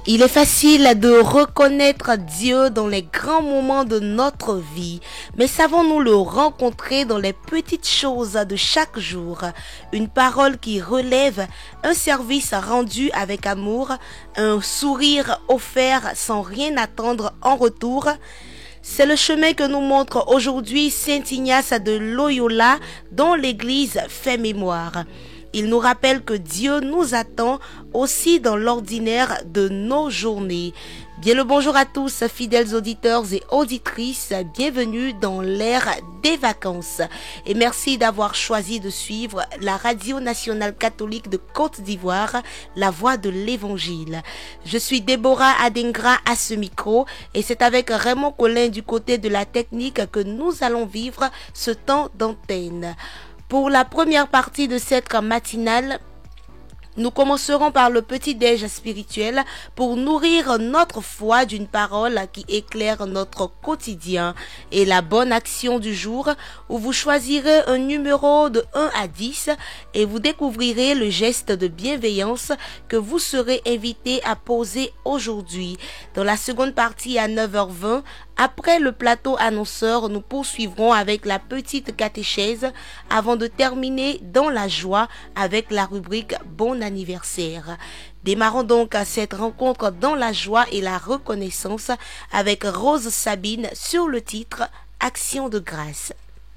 Il est facile de reconnaître Dieu dans les grands moments de notre vie, mais savons-nous le rencontrer dans les petites choses de chaque jour? Une parole qui relève, un service rendu avec amour, un sourire offert sans rien attendre en retour. C'est le chemin que nous montre aujourd'hui Saint Ignace de Loyola, dont l'Église fait mémoire. Il nous rappelle que Dieu nous attend aussi dans l'ordinaire de nos journées. Bien le bonjour à tous, fidèles auditeurs et auditrices, bienvenue dans l'ère des vacances. Et merci d'avoir choisi de suivre la Radio Nationale Catholique de Côte d'Ivoire, la voix de l'Évangile. Je suis Déborah Adengra à ce micro et c'est avec Raymond Collin du côté de la technique que nous allons vivre ce temps d'antenne. Pour la première partie de cette matinale, nous commencerons par le petit-déj spirituel pour nourrir notre foi d'une parole qui éclaire notre quotidien et la bonne action du jour où vous choisirez un numéro de 1 à 10 et vous découvrirez le geste de bienveillance que vous serez invité à poser aujourd'hui. Dans la seconde partie à 9h20, après le plateau annonceur, nous poursuivrons avec la petite catéchèse avant de terminer dans la joie avec la rubrique Bon anniversaire. Démarrons donc cette rencontre dans la joie et la reconnaissance avec Rose Sabine sur le titre Action de grâce.